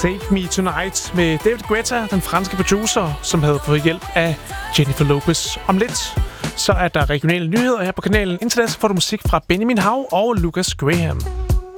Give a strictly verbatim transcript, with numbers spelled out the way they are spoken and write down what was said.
Save Me Tonight med David Guetta, den franske producer, som havde fået hjælp af Jennifer Lopez. Om lidt, så er der regionale nyheder her på kanalen. Indtil da får du musik fra Benjamin Hav og Lucas Graham.